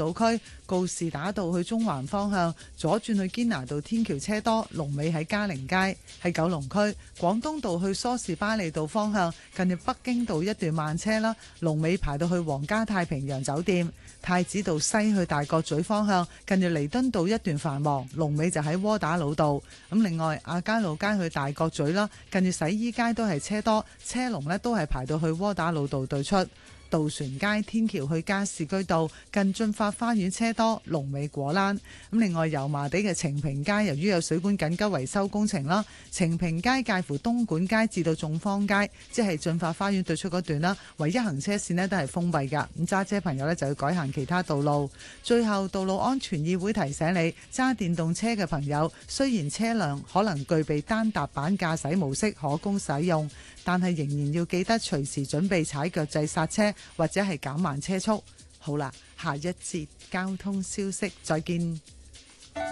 島區告士打道去中環方向左轉去堅拿道天橋車多，龍尾喺嘉寧街。喺九龍區廣東道去梳士巴利道方向近住北京道一段慢車啦，龍尾排到去皇家太平洋酒店。太子道西去大角咀方向近住彌敦道一段繁忙，龍尾就喺窩打老道。咁另外亞皆老街去大角咀啦，近住洗衣街都係車多，車龍呢都係排到去窩打老道對出。渡船街天橋去加士居道近駿發花園車多，龍尾果欄。咁另外油麻地嘅晴平街由於有水管緊急維修工程啦，晴平街介乎東莞街至到眾坊街，即係駿發花園對出嗰段啦，唯一行車線呢都係封閉㗎。咁揸車朋友呢就要改行其他道路。最後，道路安全議會提醒你，揸電動車嘅朋友，雖然車輛可能具備單踏板駕駛模式可供使用，但係仍然要記得隨時準備踩腳掣剎車或者係減慢車速。好啦，下一節交通消息再見。